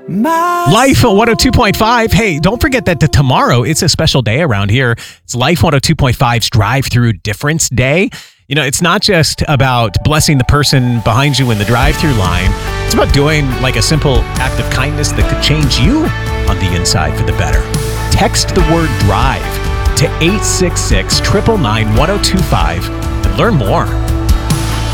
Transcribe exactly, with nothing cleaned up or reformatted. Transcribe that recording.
Life one oh two point five. Hey, don't forget that the tomorrow, it's a special day around here. It's Life one oh two point five's Drive-Through Difference Day. You know, it's not just about blessing the person behind you in the drive-through line. It's about doing like a simple act of kindness that could change you on the inside for the better. Text the word DRIVE to eight six six, nine nine nine, one oh two five and learn more.